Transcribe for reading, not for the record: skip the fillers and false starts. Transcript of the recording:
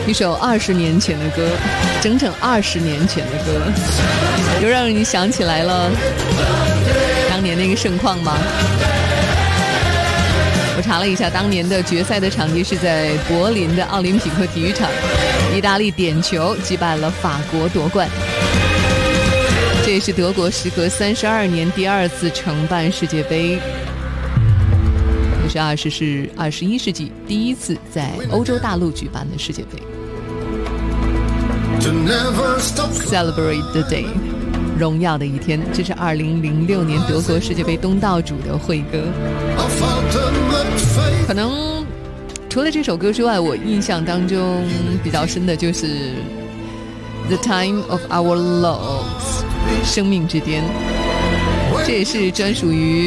一首20年前的歌，整整20年前的歌，又让你想起来了当年那个盛况吗？我查了一下，当年的决赛的场地是在柏林的奥林匹克体育场，意大利点球击败了法国夺冠。这也是德国时隔32年第2次承办世界杯，也是21世纪第1次在欧洲大陆举办的世界杯。Celebrate the day， 荣耀的一天，这是2006年德国世界杯东道主的会歌。可能除了这首歌之外，我印象当中比较深的就是 The Time of Our Loves， 生命之巅，这也是专属于